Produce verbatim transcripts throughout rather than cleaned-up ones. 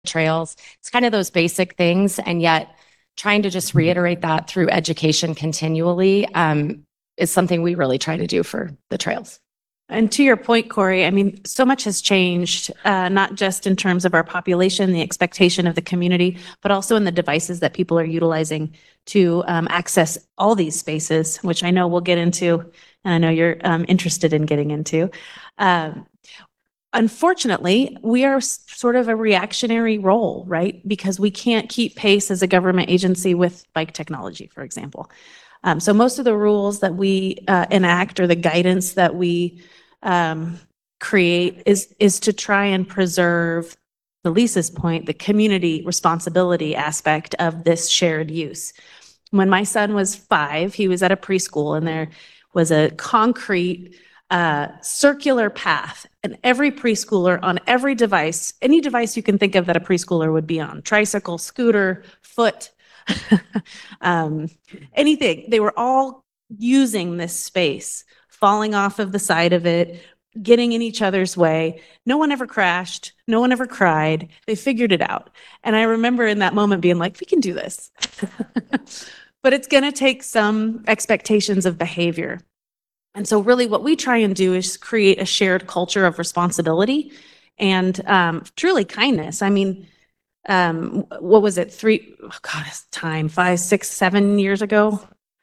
trails. It's kind of those basic things, and yet trying to just reiterate that through education continually um, is something we really try to do for the trails. And to your point, Corey, I mean, so much has changed, uh, not just in terms of our population, the expectation of the community, but also in the devices that people are utilizing to um, access all these spaces, which I know we'll get into, and I know you're um, interested in getting into. Um, unfortunately, we are sort of a reactionary role, right? Because we can't keep pace as a government agency with bike technology, for example. Um, so most of the rules that we uh, enact or the guidance that we um, create is, is to try and preserve, to Lisa's point, the community responsibility aspect of this shared use. When my son was five, he was at a preschool and there was a concrete uh, circular path, and every preschooler on every device, any device you can think of that a preschooler would be on, tricycle, scooter, foot, um, anything, they were all using this space, falling off of the side of it, getting in each other's way. No one ever crashed. No one ever cried. They figured it out. And I remember in that moment being like, we can do this. But it's going to take some expectations of behavior. And so really what we try and do is create a shared culture of responsibility and um, truly kindness. I mean, um, what was it? Three, oh God, it's time, five, six, seven years ago.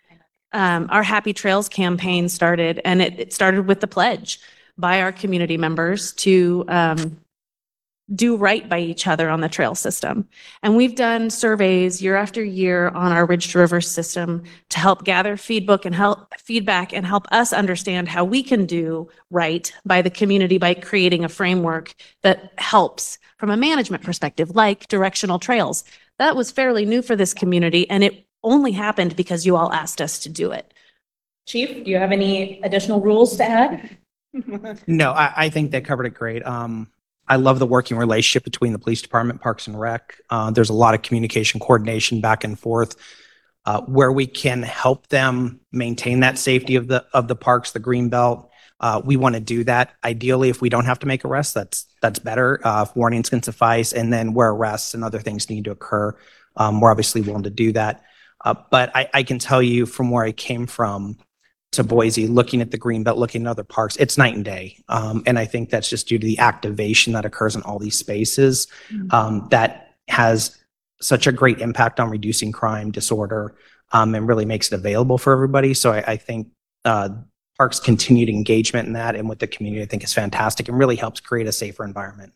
Um, our Happy Trails campaign started, and it, it started with the pledge by our community members to um, do right by each other on the trail system. And we've done surveys year after year on our Ridge to River system to help gather feedback and help feedback and help us understand how we can do right by the community by creating a framework that helps from a management perspective, like directional trails. That was fairly new for this community, and it only happened because you all asked us to do it. Chief, do you have any additional rules to add? No, I, I think they covered it great. Um, I love the working relationship between the police department, Parks and Rec. Uh, there's a lot of communication, coordination back and forth, uh, where we can help them maintain that safety of the of the parks, the green belt. Uh, we want to do that. Ideally, if we don't have to make arrests, that's that's better. Uh, if warnings can suffice, and then where arrests and other things need to occur, um, we're obviously willing to do that. Uh, but I, I can tell you from where I came from to Boise, looking at the Greenbelt, looking at other parks, it's night and day. Um, and I think that's just due to the activation that occurs in all these spaces um, that has such a great impact on reducing crime, disorder, um, and really makes it available for everybody. So I, I think uh, Parks' continued engagement in that and with the community, I think is fantastic and really helps create a safer environment.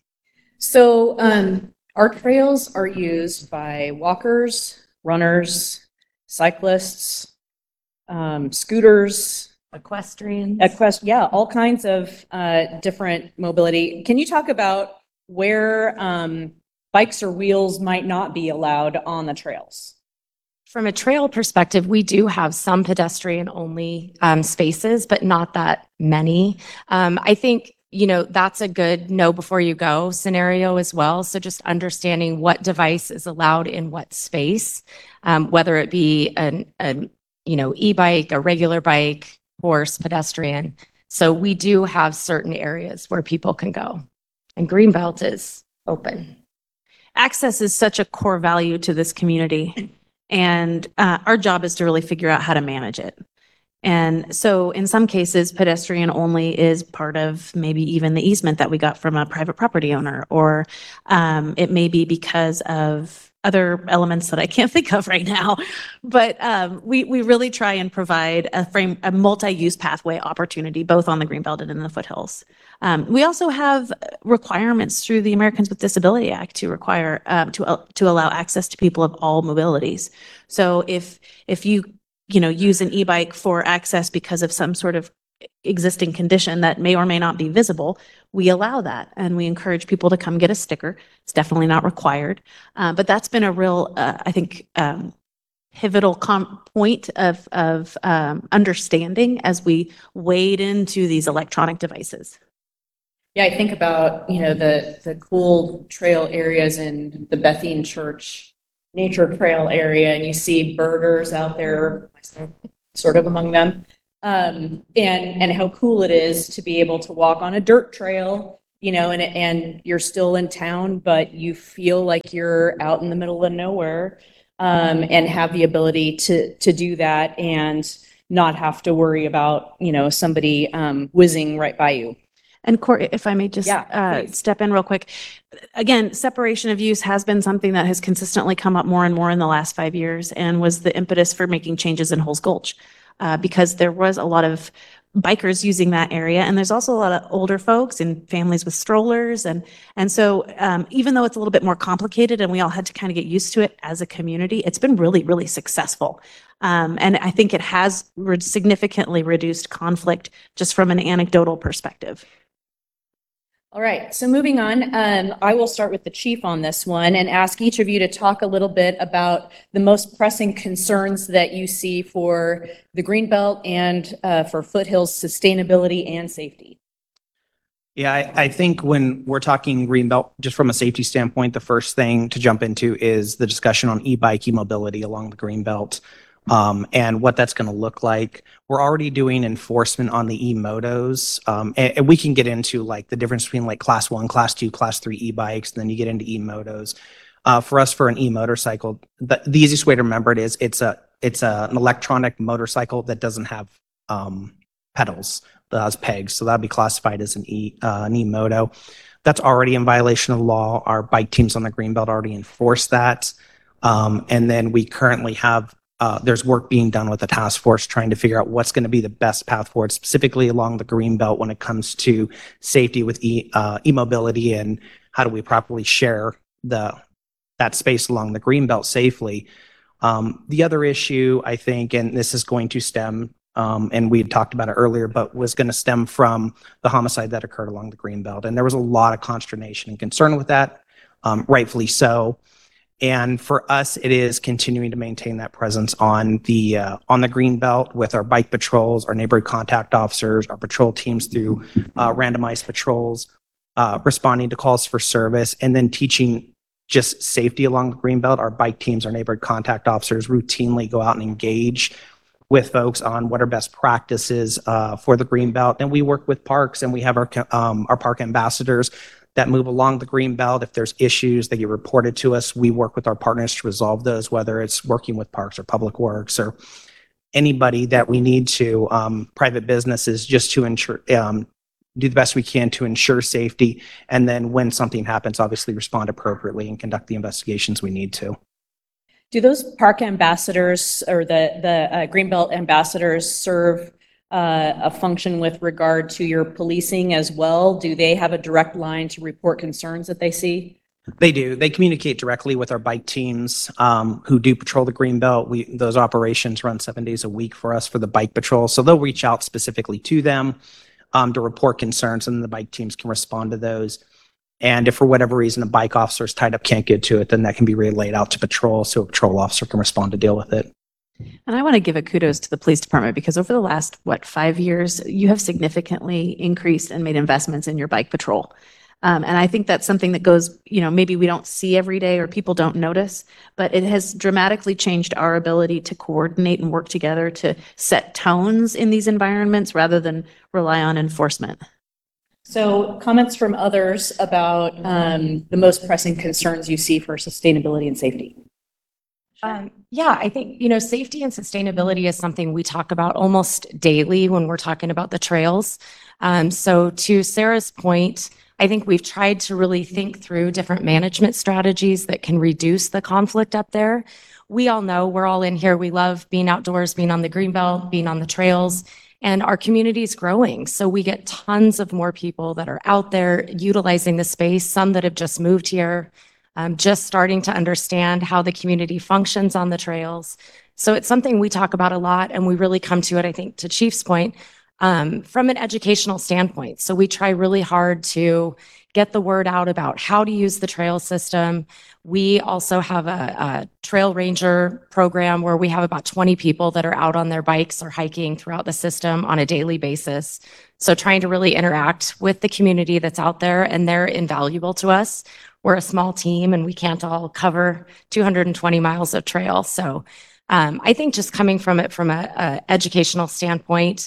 So um, our trails are used by walkers, runners, cyclists, um, scooters, Equestrians. equest, yeah, all kinds of uh, different mobility. Can you talk about where um, bikes or wheels might not be allowed on the trails? From a trail perspective, we do have some pedestrian only um, spaces, but not that many. Um, I think, you know, that's a good know before you go scenario as well. So just understanding what device is allowed in what space, um, whether it be an, an you know, e-bike, a regular bike, horse, pedestrian. So we do have certain areas where people can go, and Greenbelt is open. Access is such a core value to this community. And uh, our job is to really figure out how to manage it. And so in some cases, pedestrian only is part of maybe even the easement that we got from a private property owner, or um, it may be because of other elements that I can't think of right now. But um, we, we really try and provide a frame, a multi-use pathway opportunity, both on the Greenbelt and in the foothills. Um, we also have requirements through the Americans with Disability Act to require, um, to, uh, to allow access to people of all mobilities. So if, if you, you know, use an e-bike for access because of some sort of existing condition that may or may not be visible, we allow that. And we encourage people to come get a sticker. It's definitely not required. Uh, but that's been a real, uh, I think, um, pivotal com- point of, of um, understanding as we wade into these electronic devices. Yeah, I think about, you know, the, the cool trail areas in the Bethune Church nature trail area, and you see birders out there, sort of among them. Um, and, and how cool it is to be able to walk on a dirt trail you know, and, and you're still in town, but you feel like you're out in the middle of nowhere, um, and have the ability to, to do that and not have to worry about, you know, somebody, um, whizzing right by you. And Court, if I may just Yeah, uh, please. step in real quick. Again, separation of use has been something that has consistently come up more and more in the last five years and was the impetus for making changes in Hulls Gulch. Uh, because there was a lot of bikers using that area, and there's also a lot of older folks and families with strollers. And, and so um, even though it's a little bit more complicated and we all had to kind of get used to it as a community, it's been really, really successful. Um, and I think it has re- significantly reduced conflict just from an anecdotal perspective. All right, so moving on, um, I will start with the chief on this one and ask each of you to talk a little bit about the most pressing concerns that you see for the Greenbelt and uh, for Foothills sustainability and safety. Yeah, I, I think when we're talking Greenbelt, just from a safety standpoint, the first thing to jump into is the discussion on e-bike, e-mobility along the Greenbelt, um, and what that's going to look like. We're already doing enforcement on the e-motos, um, and, and we can get into like the difference between like class one, class two, class three e-bikes, and then you get into e-motos. Uh, for us, for an e-motorcycle, the, the easiest way to remember it is it's a it's a, an electronic motorcycle that doesn't have um, pedals, that has pegs, so that'd be classified as an e uh, an e-moto. That's already in violation of law. Our bike teams on the Greenbelt already enforce that, um, and then we currently have. Uh, there's work being done with the task force trying to figure out what's going to be the best path forward, specifically along the Greenbelt when it comes to safety with e, uh, e-mobility and how do we properly share the that space along the Greenbelt safely. Um, the other issue, I think, and this is going to stem, um, and we had talked about it earlier, but was going to stem from the homicide that occurred along the Greenbelt. And there was a lot of consternation and concern with that, um, rightfully so. And for us, it is continuing to maintain that presence on the uh, on the Greenbelt with our bike patrols, our neighborhood contact officers, our patrol teams through uh, randomized patrols, uh, responding to calls for service, and then teaching just safety along the Greenbelt. Our bike teams, our neighborhood contact officers routinely go out and engage with folks on what are best practices uh, for the Greenbelt. And we work with parks, and we have our um, our park ambassadors that move along the Greenbelt. If there's issues that get reported to us, we work with our partners to resolve those, whether it's working with parks or public works or anybody that we need to, um, private businesses, just to ensure, um, do the best we can to ensure safety. And then when something happens, obviously respond appropriately and conduct the investigations we need to. Do those park ambassadors or the, the uh, Greenbelt ambassadors serve uh, a function with regard to your policing as well? Do they have a direct line to report concerns that they see? They do. They communicate directly with our bike teams um, who do patrol the Greenbelt. We those operations run seven days a week for us for the bike patrol. So they'll reach out specifically to them um, to report concerns, and the bike teams can respond to those. And if for whatever reason a bike officer is tied up, can't get to it, then that can be relayed out to patrol, so a patrol officer can respond to deal with it. And I want to give a kudos to the police department because over the last, what, five years, you have significantly increased and made investments in your bike patrol. Um, and I think that's something that goes, you know, maybe we don't see every day or people don't notice, but it has dramatically changed our ability to coordinate and work together to set tones in these environments rather than rely on enforcement. So comments from others about um, the most pressing concerns you see for sustainability and safety. Um, yeah, I think, you know, safety and sustainability is something we talk about almost daily when we're talking about the trails. Um, so to Sarah's point, I think we've tried to really think through different management strategies that can reduce the conflict up there. We all know, we're all in here, we love being outdoors, being on the Greenbelt, being on the trails, and our community is growing. So we get tons of more people that are out there utilizing the space, some that have just moved here, um, just starting to understand how the community functions on the trails. So it's something we talk about a lot, and we really come to it, I think, to Chief's point, um, from an educational standpoint. So we try really hard to get the word out about how to use the trail system. We also have a, a trail ranger program where we have about twenty people that are out on their bikes or hiking throughout the system on a daily basis. So trying to really interact with the community that's out there, and they're invaluable to us. We're a small team and we can't all cover two hundred twenty miles of trail. So um, I think just coming from it from a, a educational standpoint,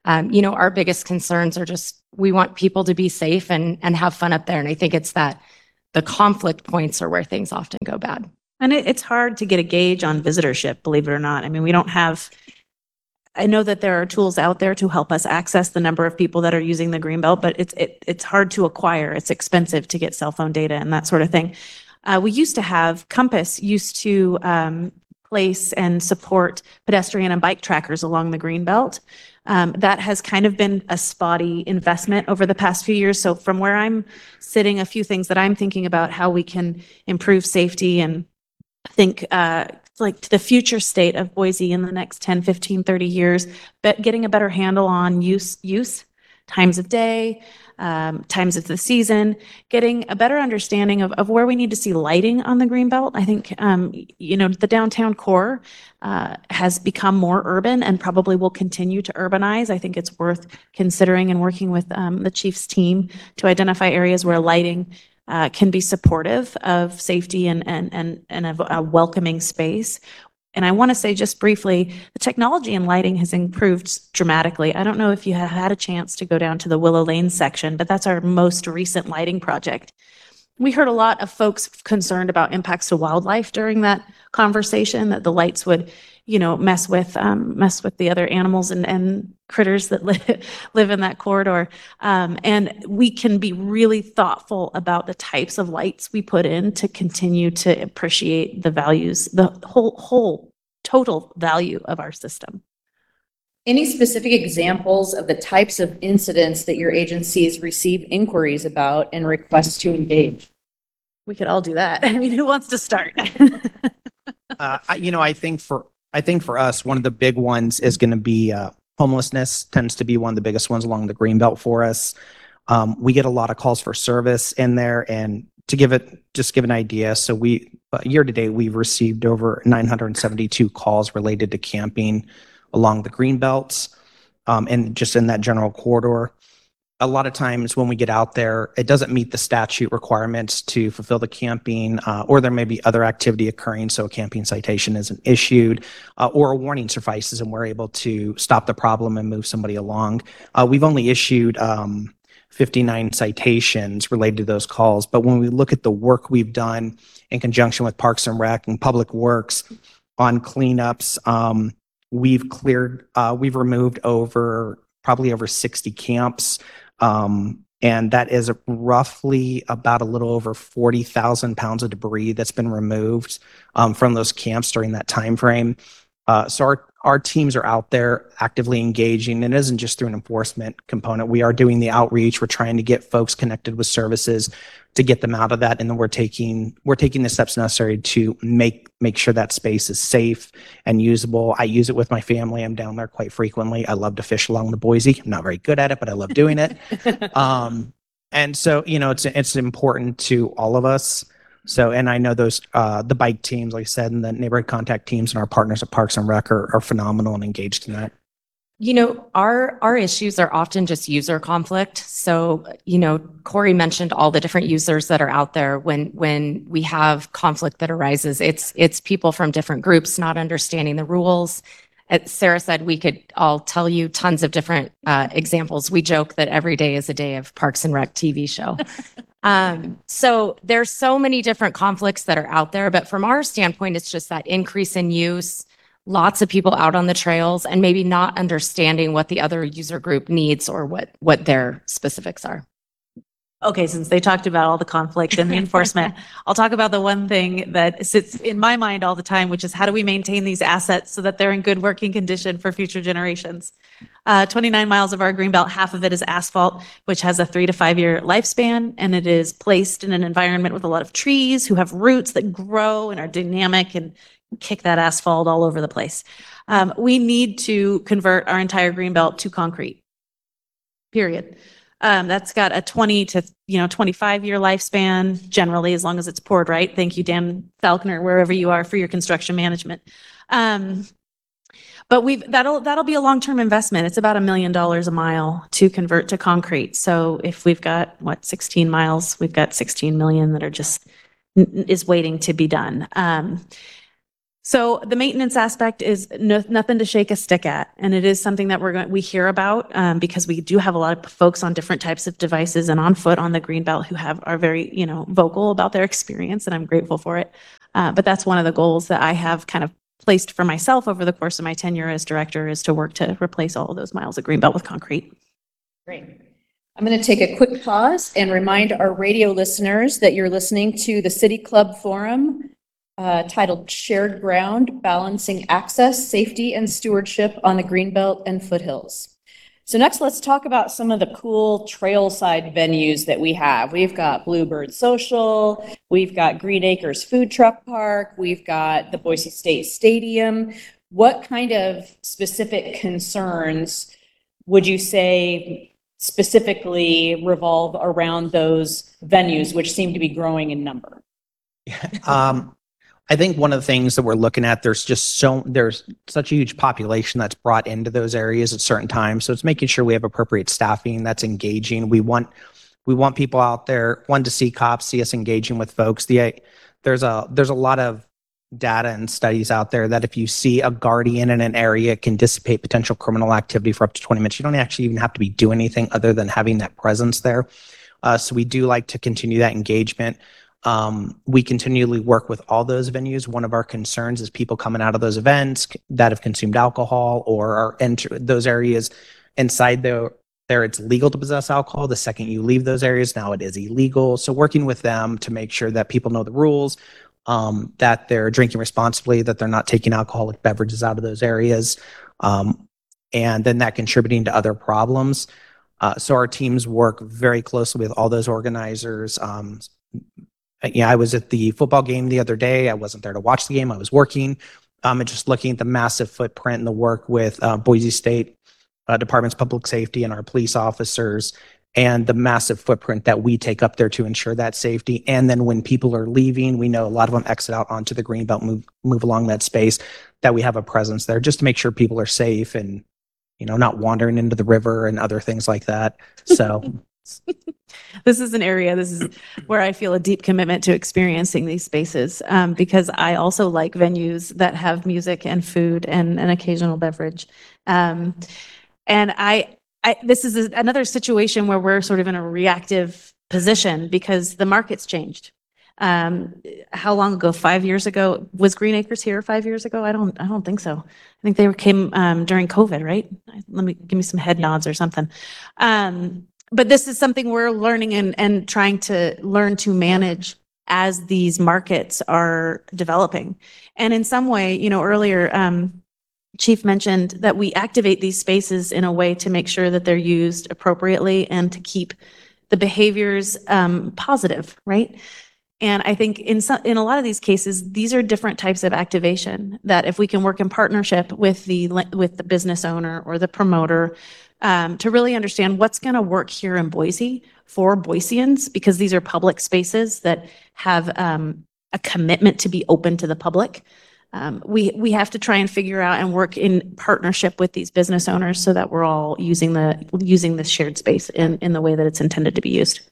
Um, you know, our biggest concerns are just, we want people to be safe and, and have fun up there. And I think it's that the conflict points are where things often go bad. And it, it's hard to get a gauge on visitorship, believe it or not. I mean, we don't have, I know that there are tools out there to help us access the number of people that are using the Greenbelt, but it's, it, it's hard to acquire. It's expensive to get cell phone data and that sort of thing. Uh, we used to have, Compass used to um, place and support pedestrian and bike trackers along the Greenbelt. Um, that has kind of been a spotty investment over the past few years. So from where I'm sitting, a few things that I'm thinking about how we can improve safety and think uh, like to the future state of Boise in the next ten, fifteen, thirty years, but getting a better handle on use, use, times of day, um, times of the season, getting a better understanding of, of where we need to see lighting on the Greenbelt. I think, um, you know, the downtown core uh, has become more urban and probably will continue to urbanize. I think it's worth considering and working with um, the chief's team to identify areas where lighting uh, can be supportive of safety and, and, and, and a, a welcoming space. And I want to say just briefly, the technology in lighting has improved dramatically. I don't know if you have had a chance to go down to the Willow Lane section, but that's our most recent lighting project. We heard a lot of folks concerned about impacts to wildlife during that conversation, that the lights would, you know, mess with um, mess with the other animals and, and critters that li- live in that corridor. Um, and we can be really thoughtful about the types of lights we put in to continue to appreciate the values, the whole whole total value of our system. Any specific examples of the types of incidents that your agencies receive inquiries about and requests to engage? We could all do that. I mean, who wants to start? Uh, I, you know, I think for, I think for us, one of the big ones is going to be, uh, homelessness tends to be one of the biggest ones along the Greenbelt for us. Um, we get a lot of calls for service in there, and to give it, just give an idea. So we, uh, year to date, we've received over nine hundred seventy-two calls related to camping along the Greenbelts, um, and just in that general corridor. A lot of times when we get out there, it doesn't meet the statute requirements to fulfill the camping, uh, or there may be other activity occurring, so a camping citation isn't issued, uh, or a warning suffices and we're able to stop the problem and move somebody along. Uh, we've only issued um, fifty-nine citations related to those calls, but when we look at the work we've done in conjunction with Parks and Rec and Public Works on cleanups, um, we've cleared, uh, we've removed over, probably over sixty camps. Um, and that is roughly about a little over forty thousand pounds of debris that's been removed um, from those camps during that time frame. Uh, so our, our teams are out there actively engaging, and it isn't just through an enforcement component. We are doing the outreach. We're trying to get folks connected with services to get them out of that. And then we're taking, we're taking the steps necessary to make, make sure that space is safe and usable. I use it with my family. I'm down there quite frequently. I love to fish along the Boise. I'm not very good at it, but I love doing it. um, and so, you know, it's, it's important to all of us. So, and I know those, uh, the bike teams, like I said, and the neighborhood contact teams and our partners at Parks and Rec are, are phenomenal and engaged in that. You know, our, our issues are often just user conflict. So, you know, Corey mentioned all the different users that are out there. When, when we have conflict that arises, it's, it's people from different groups not understanding the rules. As Sarah said, we could all tell you tons of different uh, examples. We joke that every day is a day of Parks and Rec T V show. Um, so there's so many different conflicts that are out there, but from our standpoint, it's just that increase in use, lots of people out on the trails, and maybe not understanding what the other user group needs or what, what their specifics are. Okay, since they talked about all the conflict and the enforcement, I'll talk about the one thing that sits in my mind all the time, which is how do we maintain these assets so that they're in good working condition for future generations? Uh, twenty-nine miles of our Greenbelt, half of it is asphalt, which has a three to five year lifespan, and it is placed in an environment with a lot of trees who have roots that grow and are dynamic and kick that asphalt all over the place. Um, we need to convert our entire Greenbelt to concrete, period. Um, that's got a twenty to, you know, twenty-five year lifespan generally, as long as it's poured right. Thank you, Dan Falconer, wherever you are, for your construction management. Um, but we've, that'll, that'll be a long-term investment. It's about a million dollars a mile to convert to concrete. So if we've got, what, sixteen miles, we've got sixteen million that are just, is waiting to be done. Um, So the maintenance aspect is no, nothing to shake a stick at, and it is something that we're going we hear about um, because we do have a lot of folks on different types of devices and on foot on the Greenbelt who have are very you know vocal about their experience, and I'm grateful for it. Uh, but that's one of the goals that I have kind of placed for myself over the course of my tenure as director is to work to replace all of those miles of Greenbelt with concrete. Great. I'm going to take a quick pause and remind our radio listeners that you're listening to the City Club Forum uh, titled Shared Ground, Balancing Access, Safety, and Stewardship on the Greenbelt and Foothills. So next, let's talk about some of the cool trailside venues that we have. We've got Bluebird Social, we've got Green Acres Food Truck Park, we've got the Boise State Stadium. What kind of specific concerns would you say specifically revolve around those venues, which seem to be growing in number? Um, I think one of the things that we're looking at, there's just so, there's such a huge population that's brought into those areas at certain times. So it's making sure we have appropriate staffing that's engaging. We want, we want people out there, one, to see cops, see us engaging with folks. The, there's a, there's a lot of data and studies out there that if you see a guardian in an area, it can dissipate potential criminal activity for up to twenty minutes. You don't actually even have to be doing anything other than having that presence there. Uh, so we do like to continue that engagement. Um, we continually work with all those venues. One of our concerns is people coming out of those events that have consumed alcohol or are enter those areas inside there. There, it's legal to possess alcohol. The second you leave those areas, now it is illegal. So working with them to make sure that people know the rules, um, that they're drinking responsibly, that they're not taking alcoholic beverages out of those areas, um, and then that contributing to other problems. Uh, so our teams work very closely with all those organizers. Um, Yeah, I was at the football game the other day. I wasn't there to watch the game. I was working. Um, and just looking at the massive footprint and the work with uh, Boise State uh, Department's public safety and our police officers, and the massive footprint that we take up there to ensure that safety. And then when people are leaving, we know a lot of them exit out onto the Greenbelt, move move along that space, that we have a presence there just to make sure people are safe and, you know, not wandering into the river and other things like that. So. This is an area, this is where I feel a deep commitment to experiencing these spaces um, because I also like venues that have music and food and an occasional beverage. Um, and I, I, this is a, another situation where we're sort of in a reactive position because the market's changed. Um, how long ago? Five years ago? Was Green Acres here five years ago? I don't, I don't think so. I think they came um, during COVID, right? Let me, give me some head nods or something. Um, But this is something we're learning and, and trying to learn to manage as these markets are developing. And in some way, you know, earlier, um, Chief mentioned that we activate these spaces in a way to make sure that they're used appropriately and to keep the behaviors um, positive, right? And I think in some, in a lot of these cases, these are different types of activation that if we can work in partnership with the with the business owner or the promoter, Um, to really understand what's going to work here in Boise for Boiseans, because these are public spaces that have um, a commitment to be open to the public. Um, we we have to try and figure out and work in partnership with these business owners so that we're all using the using this shared space in in the way that it's intended to be used.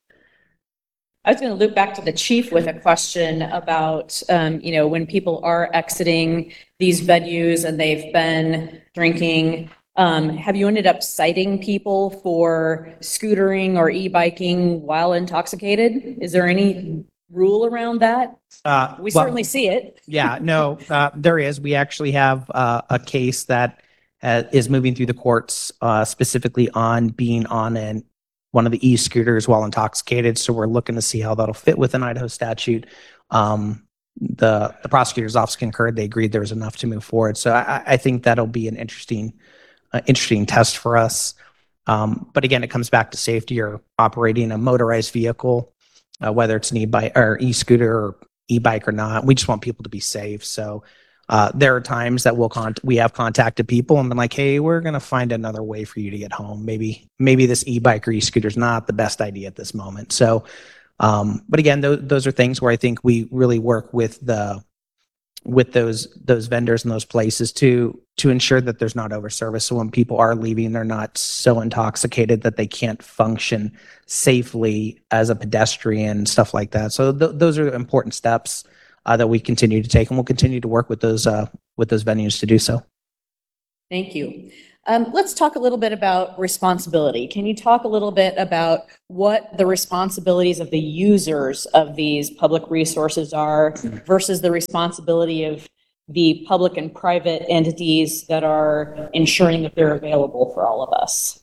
I was going to loop back to the chief with a question about, um, you know, when people are exiting these venues and they've been drinking. Um, have you ended up citing people for scootering or e-biking while intoxicated? Is there any rule around that? Uh, We well, certainly see it. Yeah, no, uh, there is. We actually have uh, a case that uh, is moving through the courts uh, specifically on being on an one of the e-scooters while intoxicated. So we're looking to see how that'll fit with an Idaho statute. Um, the the prosecutor's office concurred; they agreed there was enough to move forward. So I, I think that'll be an interesting. Uh, interesting test for us. Um, but again, it comes back to safety. You're operating a motorized vehicle, uh, whether it's an e-bike or e-scooter or e-bike or not. We just want people to be safe. So uh, there are times that we'll con- we have contacted people and been like, hey, we're going to find another way for you to get home. Maybe maybe this e-bike or e-scooter is not the best idea at this moment. So, um, but again, th- those are things where I think we really work with the with those those vendors and those places to to ensure that there's not overservice. So when people are leaving, they're not so intoxicated that they can't function safely as a pedestrian, stuff like that. So th- those are important steps uh, that we continue to take, and we'll continue to work with those uh, with those venues to do so. Thank you. Um, let's talk a little bit about responsibility. Can you talk a little bit about what the responsibilities of the users of these public resources are versus the responsibility of the public and private entities that are ensuring that they're available for all of us?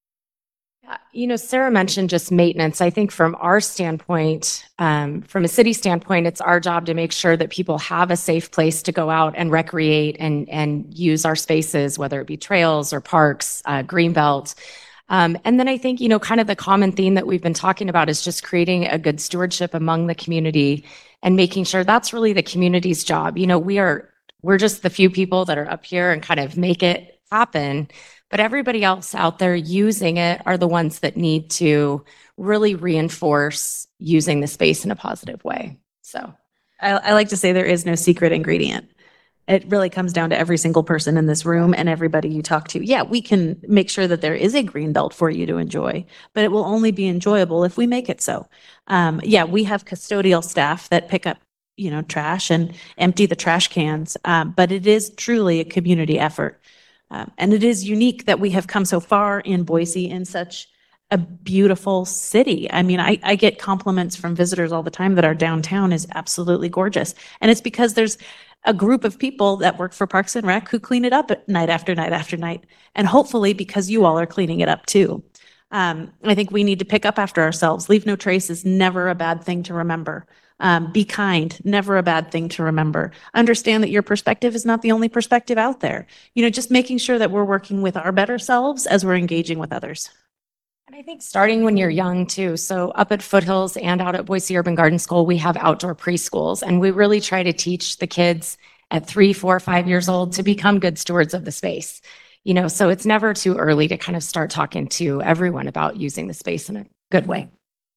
Yeah, You know, Sarah mentioned just maintenance. I think from our standpoint, um, from a city standpoint, it's our job to make sure that people have a safe place to go out and recreate and, and use our spaces, whether it be trails or parks, uh, greenbelt. Um, and then I think, you know, kind of the common theme that we've been talking about is just creating a good stewardship among the community and making sure that's really the community's job. You know, we are, we're just the few people that are up here and kind of make it happen. But everybody else out there using it are the ones that need to really reinforce using the space in a positive way. So I, I like to say there is no secret ingredient. It really comes down to every single person in this room and everybody you talk to. Yeah, we can make sure that there is a green belt for you to enjoy, but it will only be enjoyable if we make it so. Um, yeah, we have custodial staff that pick up, you know, trash and empty the trash cans, um, but it is truly a community effort. Um, and it is unique that we have come so far in Boise in such a beautiful city. I mean, I, I get compliments from visitors all the time that our downtown is absolutely gorgeous. And it's because there's a group of people that work for Parks and Rec who clean it up at night after night after night. And hopefully because you all are cleaning it up too. Um, I think we need to pick up after ourselves. Leave no trace is never a bad thing to remember. Um, be kind, never a bad thing to remember. Understand that your perspective is not the only perspective out there. You know, just making sure that we're working with our better selves as we're engaging with others. And I think starting when you're young too. So up at Foothills and out at Boise Urban Garden School, we have outdoor preschools, and we really try to teach the kids at three, four, five years old to become good stewards of the space. You know, so it's never too early to kind of start talking to everyone about using the space in a good way.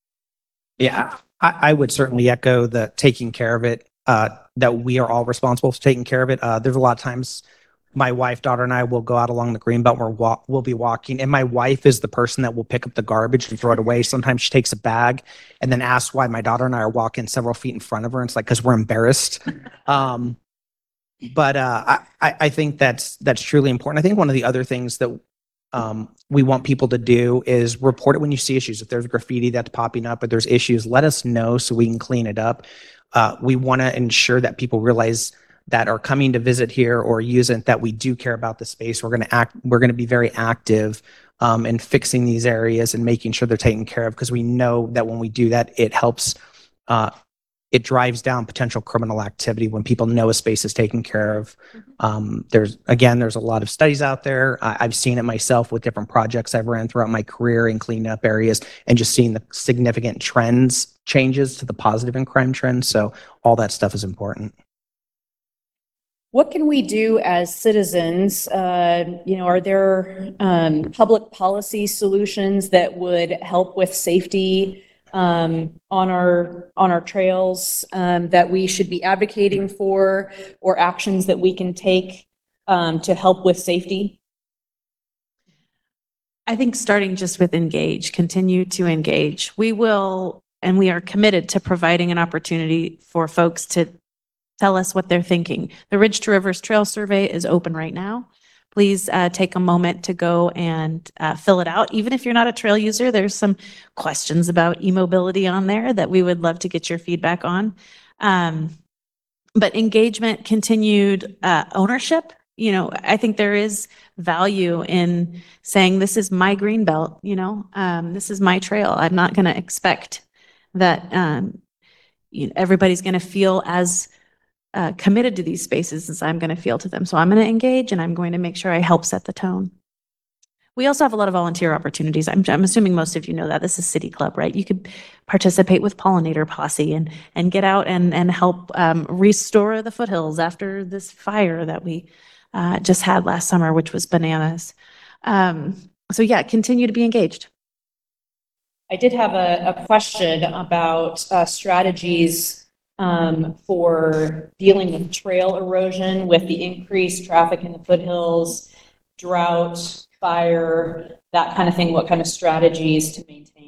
Yeah, I, I would certainly echo the taking care of it, uh, that we are all responsible for taking care of it. Uh, there's a lot of times my wife, daughter, and I will go out along the greenbelt where we'll, we'll be walking, and my wife is the person that will pick up the garbage and throw it away. Sometimes she takes a bag and then asks why my daughter and I are walking several feet in front of her. And it's like, because we're embarrassed. Um, but uh, I, I think that's that's truly important. I think one of the other things that um, we want people to do is report it when you see issues. If there's graffiti that's popping up, or there's issues, let us know so we can clean it up. Uh, we want to ensure that people realize that are coming to visit here or use it, that we do care about the space. We're going to act, we're going to be very active um, in fixing these areas and making sure they're taken care of, because we know that when we do that, it helps, uh, it drives down potential criminal activity when people know a space is taken care of. Um, there's, again, there's a lot of studies out there. I, I've seen it myself with different projects I've ran throughout my career in cleaning up areas and just seeing the significant trends, changes to the positive in crime trends. So all that stuff is important. What can we do as citizens? Uh, you know, are there um, public policy solutions that would help with safety um, on our on our trails um, that we should be advocating for, or actions that we can take um, to help with safety? I think starting just with engage, continue to engage. We will, and we are committed to providing an opportunity for folks to tell us what they're thinking. The Ridge to Rivers Trail Survey is open right now. Please uh, take a moment to go and uh, fill it out. Even if you're not a trail user, there's some questions about e-mobility on there that we would love to get your feedback on. Um, but engagement, continued uh, ownership. You know, I think there is value in saying, this is my green belt, you know, um, this is my trail. I'm not going to expect that um, you know, everybody's going to feel as Uh, committed to these spaces as I'm going to feel to them. So I'm going to engage, and I'm going to make sure I help set the tone. We also have a lot of volunteer opportunities. I'm, I'm assuming most of you know that. This is City Club, right? You could participate with Pollinator Posse and and get out and, and help um, restore the foothills after this fire that we uh, just had last summer, which was bananas. Um, so yeah, continue to be engaged. I did have a, a question about uh, strategies Um, for dealing with trail erosion with the increased traffic in the foothills, drought, fire, that kind of thing. What kind of strategies to maintain?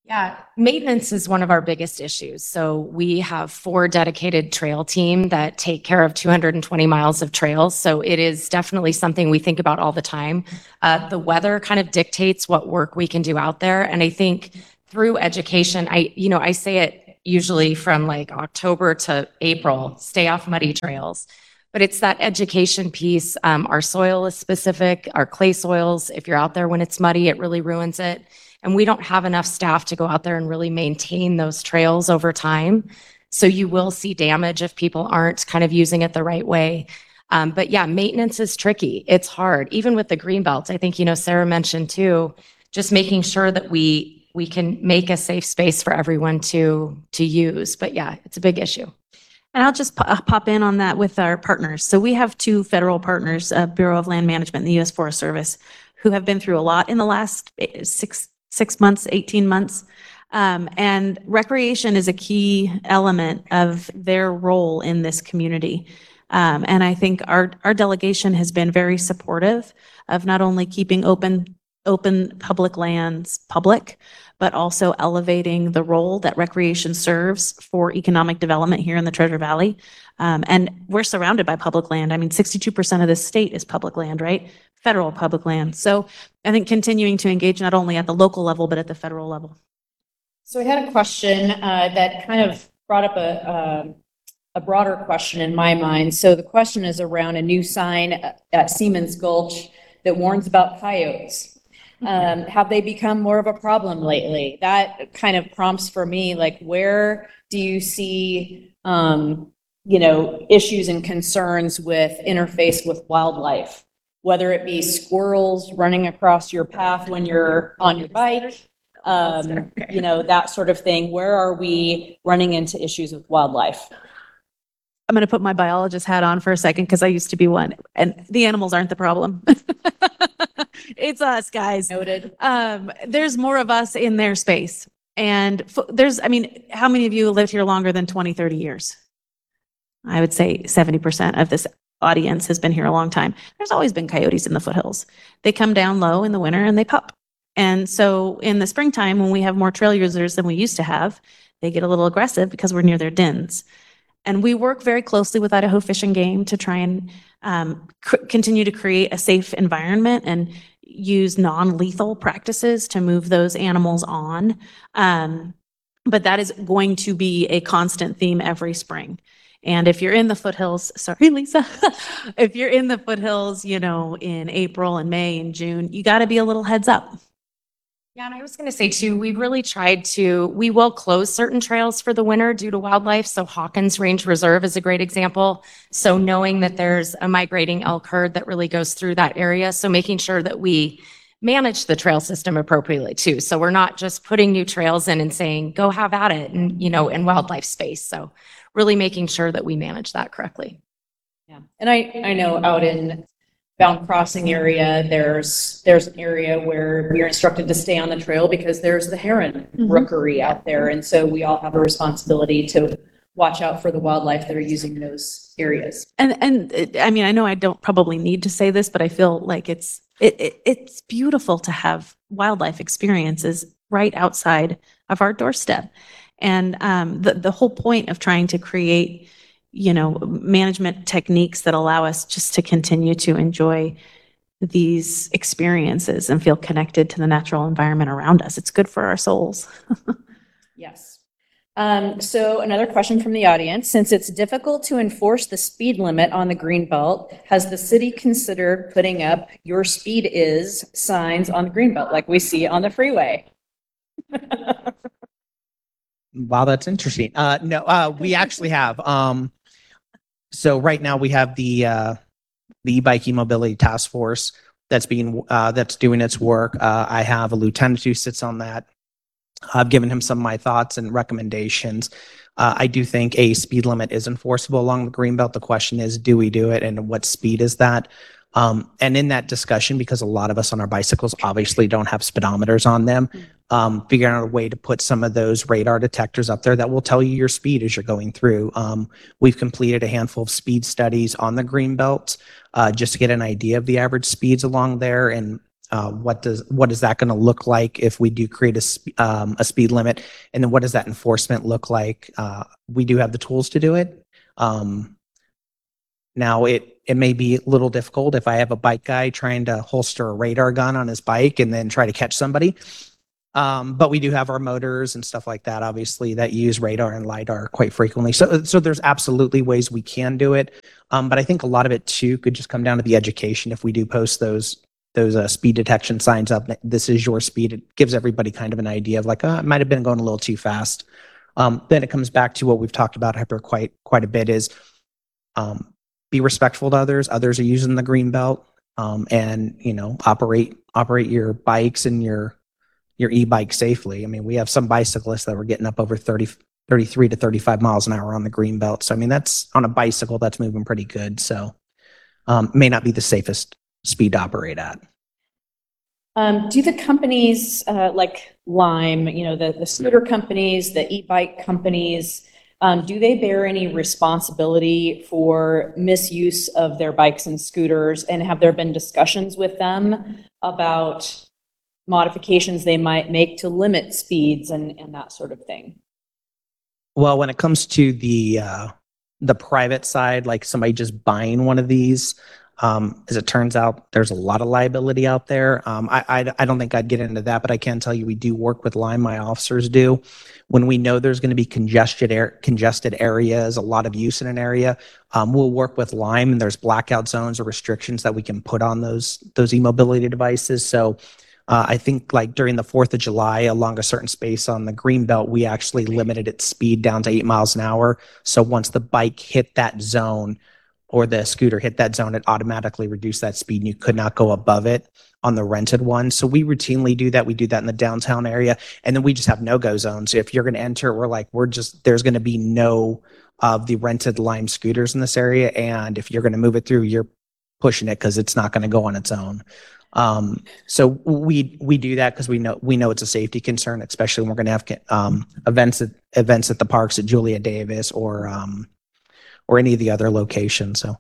Yeah, maintenance is one of our biggest issues. So we have four dedicated trail team that take care of two hundred twenty miles of trails. So it is definitely something we think about all the time. Uh, the weather kind of dictates what work we can do out there. And I think through education, I, you know, I say it usually from like October to April, stay off muddy trails. But it's that education piece. Um, our soil is specific, our clay soils. If you're out there when it's muddy, it really ruins it. And we don't have enough staff to go out there and really maintain those trails over time. So you will see damage if people aren't kind of using it the right way. Um, but yeah, maintenance is tricky. It's hard. Even with the green belts, I think, you know, Sarah mentioned too, just making sure that we we can make a safe space for everyone to to use. But yeah, it's a big issue. And I'll just po- pop in on that with our partners. So we have two federal partners, uh, Bureau of Land Management and the U S Forest Service, who have been through a lot in the last eh, six six months, eighteen months. Um, and recreation is a key element of their role in this community. Um, and I think our, our delegation has been very supportive of not only keeping open, open public lands public, but also elevating the role that recreation serves for economic development here in the Treasure Valley. Um, and we're surrounded by public land. I mean, sixty-two percent of the state is public land, right? Federal public land. So I think continuing to engage not only at the local level, but at the federal level. So I had a question uh, that kind of brought up a, um, a broader question in my mind. So the question is around a new sign at Siemens Gulch that warns about coyotes. Um, have they become more of a problem lately? That kind of prompts for me, like, where do you see, um, you know, issues and concerns with interface with wildlife? Whether it be squirrels running across your path when you're on your bike, um, you know, that sort of thing. Where are we running into issues with wildlife? I'm going to put my biologist hat on for a second because I used to be one, and the animals aren't the problem. It's us, guys. Noted. Um, there's more of us in their space. And f- there's, I mean, how many of you lived here longer than twenty, thirty years? I would say seventy percent of this audience has been here a long time. There's always been coyotes in the foothills. They come down low in the winter and they pup. And so in the springtime, when we have more trail users than we used to have, they get a little aggressive because we're near their dens. And we work very closely with Idaho Fish and Game to try and um, cr- continue to create a safe environment and use non-lethal practices to move those animals on. Um, but that is going to be a constant theme every spring. And if you're in the foothills, sorry, Lisa, if you're in the foothills, you know, in April and May and June, you got to be a little heads up. Yeah, and I was going to say too, we've really tried to, we will close certain trails for the winter due to wildlife. So Hawkins Range Reserve is a great example. So knowing that there's a migrating elk herd that really goes through that area. So making sure that we manage the trail system appropriately too. So we're not just putting new trails in and saying, go have at it and, you know, in wildlife space. So really making sure that we manage that correctly. Yeah. And I, I know out in Bound Crossing area, there's there's an area where we are instructed to stay on the trail because there's the heron Mhm. rookery out there. And so we all have a responsibility to watch out for the wildlife that are using those areas. And, and it- I mean, I know I don't probably need to say this, but I feel like it's, it, it, it's beautiful to have wildlife experiences right outside of our doorstep. And um, the, the whole point of trying to create, you know, management techniques that allow us just to continue to enjoy these experiences and feel connected to the natural environment around us. It's good for our souls. Yes. Um, so another question from the audience, since it's difficult to enforce the speed limit on the Greenbelt, has the city considered putting up "Your speed is" signs on the Greenbelt like we see on the freeway? Wow, that's interesting. Uh, no, uh, we actually have. Um, so right now we have the uh, the e-bike e-mobility task force that's being uh, that's doing its work. Uh, I have a lieutenant who sits on that. I've given him some of my thoughts and recommendations. Uh, I do think a speed limit is enforceable along the Greenbelt. The question is, do we do it, and what speed is that? Um, and in that discussion, because a lot of us on our bicycles obviously don't have speedometers on them, um, figuring out a way to put some of those radar detectors up there that will tell you your speed as you're going through. Um, we've completed a handful of speed studies on the Greenbelt uh, just to get an idea of the average speeds along there. And Uh, what does, what is that going to look like if we do create a, sp- um, a speed limit? And then what does that enforcement look like? Uh, we do have the tools to do it. Um, now it, it may be a little difficult if I have a bike guy trying to holster a radar gun on his bike and then try to catch somebody. Um, but we do have our motors and stuff like that, obviously, that use radar and LiDAR quite frequently. So, so there's absolutely ways we can do it. Um, but I think a lot of it too could just come down to the education. If we do post those those uh, speed detection signs up, this is your speed. It gives everybody kind of an idea of like, oh, I might have been going a little too fast. Um, then it comes back to what we've talked about hyper quite quite a bit is um, be respectful to others. Others are using the green belt, um, and you know operate operate your bikes and your your e-bike safely. I mean, we have some bicyclists that were getting up over thirty, thirty-three to thirty-five miles an hour on the green belt. So, I mean, that's on a bicycle, that's moving pretty good. So, um, may not be the safest speed to operate at. Um, do the companies, uh, like Lime, you know, the, the scooter companies, the e-bike companies, um, do they bear any responsibility for misuse of their bikes and scooters? And have there been discussions with them about modifications they might make to limit speeds and, and that sort of thing? Well, when it comes to the uh, the private side, like somebody just buying one of these, um, as it turns out, there's a lot of liability out there. Um, I, I I don't think I'd get into that, but I can tell you we do work with Lime. My officers do. When we know there's going to be congested air, congested areas, a lot of use in an area, um, we'll work with Lime, and there's blackout zones or restrictions that we can put on those those e-mobility devices. So. Uh, I think like during the fourth of July along a certain space on the green belt, we actually limited its speed down to eight miles an hour. So once the bike hit that zone or the scooter hit that zone, it automatically reduced that speed and you could not go above it on the rented one. So we routinely do that. We do that in the downtown area. And then we just have no-go zones. If you're going to enter, we're like, we're just, there's going to be no of the rented Lime scooters in this area. And if you're going to move it through, you're pushing it because it's not going to go on its own. Um, so we, we do that because we know, we know it's a safety concern, especially when we're going to have, um, events at, events at the parks at Julia Davis or, um, or any of the other locations. So.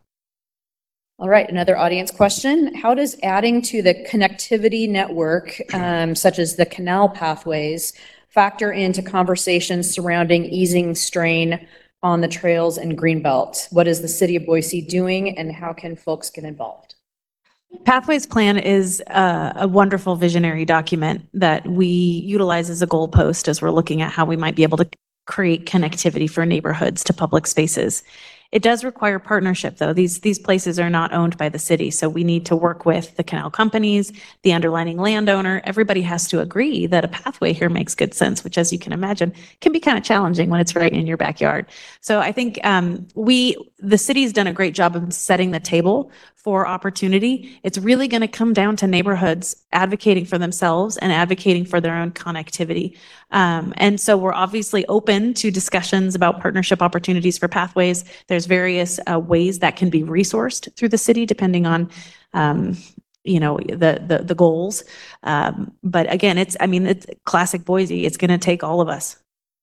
All right, another audience question. How does adding to the connectivity network, um, such as the canal pathways, factor into conversations surrounding easing strain on the trails and Greenbelt? What is the city of Boise doing and how can folks get involved? Pathways Plan is a, a wonderful visionary document that we utilize as a goalpost as we're looking at how we might be able to create connectivity for neighborhoods to public spaces. It does require partnership, though. These, these places are not owned by the city, so we need to work with the canal companies, the underlining landowner. Everybody has to agree that a pathway here makes good sense, which, as you can imagine, can be kind of challenging when it's right in your backyard. So I think um, we, the city's done a great job of setting the table for opportunity. It's really going to come down to neighborhoods advocating for themselves and advocating for their own connectivity. Um, and so we're obviously open to discussions about partnership opportunities for pathways. There's various uh, ways that can be resourced through the city, depending on, um, you know, the, the, the goals. Um, but again, it's, I mean, it's classic Boise. It's going to take all of us.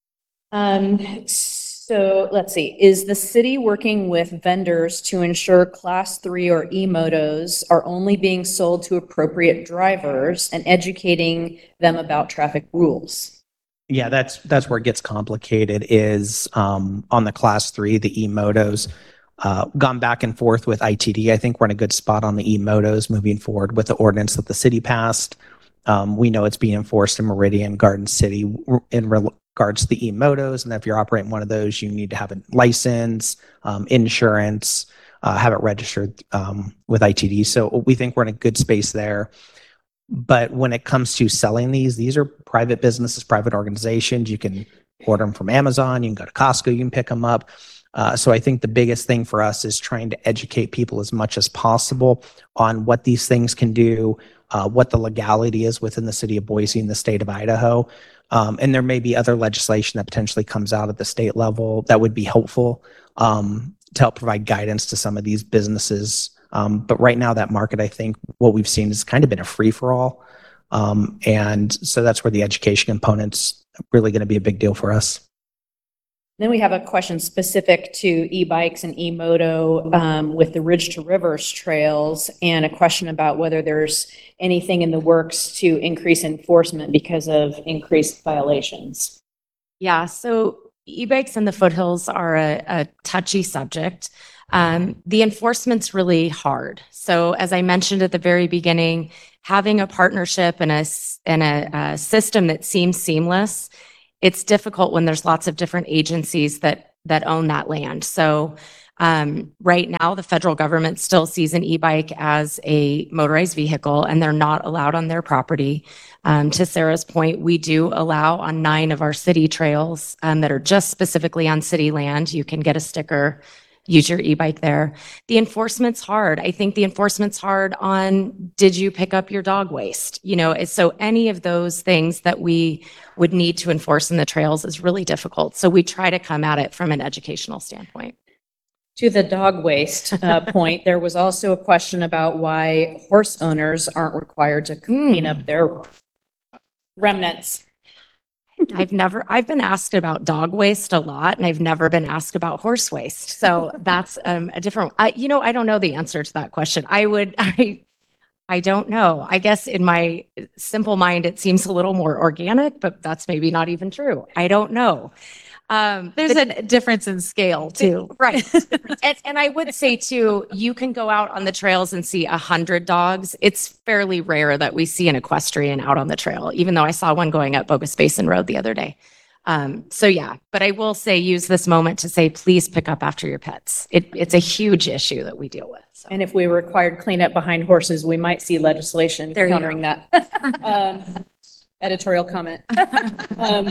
Um, so let's see, is the city working with vendors to ensure class three or e-motos are only being sold to appropriate drivers and educating them about traffic rules? Yeah, that's that's where it gets complicated is um, on the class three, the e-motos. Uh, gone back and forth with I T D. I think we're in a good spot on the e-motos moving forward with the ordinance that the city passed. Um, we know it's being enforced in Meridian, Garden City in regards to the e-motos. And if you're operating one of those, you need to have a license, um, insurance, uh, have it registered um, with I T D. So we think we're in a good space there. But when it comes to selling these, these are private businesses, private organizations. You can order them from Amazon. You can go to Costco. You can pick them up. Uh, so I think the biggest thing for us is trying to educate people as much as possible on what these things can do, uh, what the legality is within the city of Boise and the state of Idaho. Um, and there may be other legislation that potentially comes out at the state level that would be helpful um, to help provide guidance to some of these businesses. Um, but right now, that market, I think what we've seen has kind of been a free for all. Um, and so that's where the education component's really going to be a big deal for us. Then we have a question specific to e-bikes and e-moto um, with the Ridge to Rivers trails, and a question about whether there's anything in the works to increase enforcement because of increased violations. Yeah, so e-bikes in the foothills are a, a touchy subject. Um, the enforcement's really hard. So as I mentioned at the very beginning, having a partnership and a, s- and a, a system that seems seamless, it's difficult when there's lots of different agencies that, that own that land. So um, right now, the federal government still sees an e-bike as a motorized vehicle, and they're not allowed on their property. Um, to Sarah's point, we do allow on nine of our city trails um, that are just specifically on city land. You can get a sticker, use your e-bike there. The enforcement's hard. I think the enforcement's hard on, did you pick up your dog waste? You know, so any of those things that we would need to enforce in the trails is really difficult. So we try to come at it from an educational standpoint. To the dog waste uh, point, there was also a question about why horse owners aren't required to clean up their remnants. I've never, I've been asked about dog waste a lot, and I've never been asked about horse waste. So that's um, a different, I, you know, I don't know the answer to that question. I would, I, I don't know. I guess in my simple mind, it seems a little more organic, but that's maybe not even true. I don't know. Um, There's a difference in scale too. Right. And, and I would say too, you can go out on the trails and see a hundred dogs. It's fairly rare that we see an equestrian out on the trail, even though I saw one going up Bogus Basin Road the other day. Um, so yeah, but I will say, use this moment to say, please pick up after your pets. It, it's a huge issue that we deal with. So. And if we required cleanup behind horses, we might see legislation There you countering that. Um, editorial comment. Um,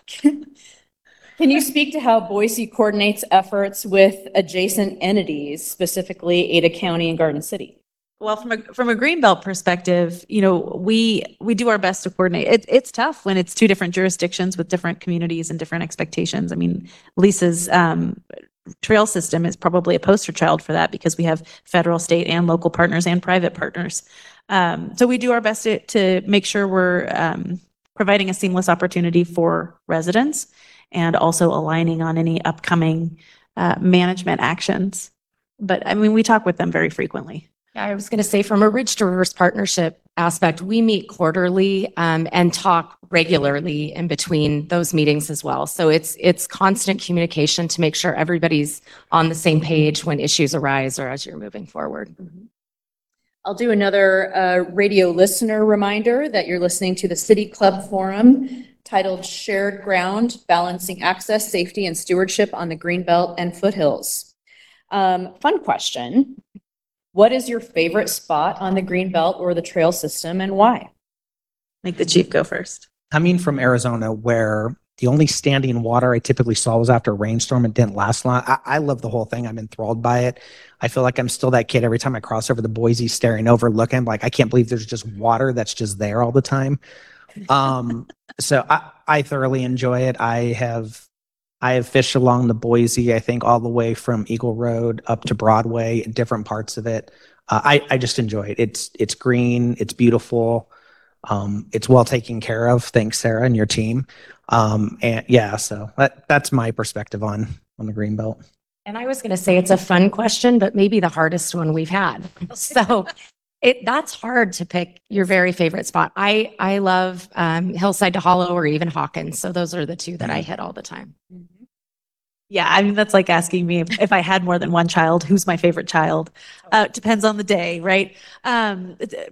Can you speak to how Boise coordinates efforts with adjacent entities, specifically Ada County and Garden City? Well, from a from a Greenbelt perspective, you know, we we do our best to coordinate. It, it's tough when it's two different jurisdictions with different communities and different expectations. I mean, Lisa's um, trail system is probably a poster child for that because we have federal, state, and local partners and private partners. Um, so we do our best to, to make sure we're um, providing a seamless opportunity for residents, and also aligning on any upcoming uh, management actions. But I mean, we talk with them very frequently. Yeah, I was going to say, from a Ridge to Rivers partnership aspect, we meet quarterly um, and talk regularly in between those meetings as well. So it's it's constant communication to make sure everybody's on the same page when issues arise or as you're moving forward. I'll do another uh, radio listener reminder that you're listening to the City Club Forum titled Shared Ground, Balancing Access, Safety, and Stewardship on the Greenbelt and Foothills. Um, fun question. What is your favorite spot on the Greenbelt or the trail system, and why? Make the chief go first. Coming from Arizona, where the only standing water I typically saw was after a rainstorm and didn't last long. I, I love the whole thing. I'm enthralled by it. I feel like I'm still that kid every time I cross over the Boise, staring over, looking like I can't believe there's just water that's just there all the time. Um, so I, I thoroughly enjoy it. I have I have fished along the Boise, I think all the way from Eagle Road up to Broadway, different parts of it. Uh, I, I just enjoy it. It's it's green, it's beautiful. Um, it's well taken care of. Thanks, Sarah, and your team. Um, and yeah, so that, that's my perspective on, on the Greenbelt. And I was going to say, it's a fun question, but maybe the hardest one we've had. So it, that's hard to pick your very favorite spot. I, I love um, Hillside to Hollow or even Hawkins. So those are the two that I hit all the time. Yeah, I mean, that's like asking me if, if I had more than one child, who's my favorite child? Uh, it depends on the day, right? Um, it-